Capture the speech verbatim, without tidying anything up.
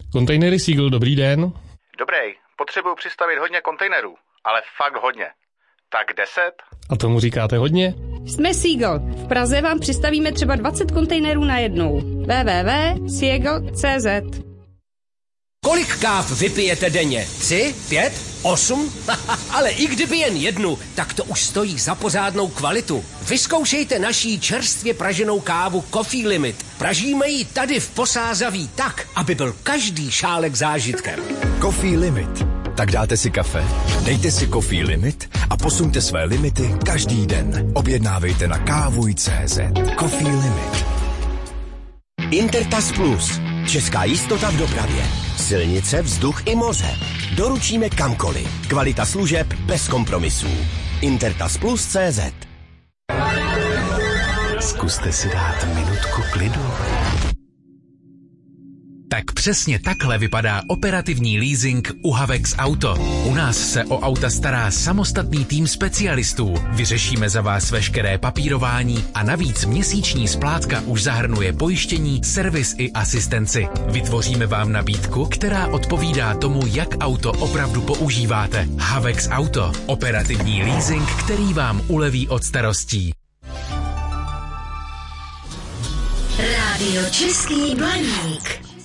Kontejnery Seagull, dobrý den. Dobrý, potřebuju přistavit hodně kontejnerů, ale fakt hodně. Tak deset? A tomu říkáte hodně? Jsme Seagull. V Praze vám přistavíme třeba dvacet kontejnerů najednou. w w w tečka seagull tečka c z. Kolik káv vypijete denně? Tři? Pět? Osm? Ale i kdyby jen jednu, tak to už stojí za pořádnou kvalitu. Vyzkoušejte naší čerstvě praženou kávu Coffee Limit. Pražíme ji tady v Posázaví tak, aby byl každý šálek zážitkem. Coffee Limit. Tak dáte si kafe, dejte si Coffee Limit a posuňte své limity každý den. Objednávejte na kávuj tečka cé zet. Coffee Limit. Intertas Plus. Česká jistota v dopravě. Silnice, vzduch i moře. Doručíme kamkoliv. Kvalita služeb bez kompromisů. Intertas Plus tečka cé zet. Zkuste si dát minutku klidu. Tak přesně takhle vypadá operativní leasing u Havex Auto. U nás se o auta stará samostatný tým specialistů. Vyřešíme za vás veškeré papírování a navíc měsíční splátka už zahrnuje pojištění, servis i asistenci. Vytvoříme vám nabídku, která odpovídá tomu, jak auto opravdu používáte. Havex Auto. Operativní leasing, který vám uleví od starostí. Rádio Český Blaník.